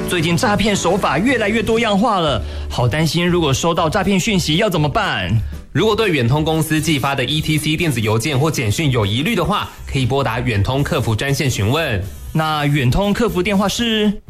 最近诈骗手法越来越多样化了，好担心如果收到诈骗讯息要怎么办？ 如果对远通公司寄发的 ETC 电子邮件或简讯有疑虑的话，可以拨打远通客服专线询问。 那远通客服电话是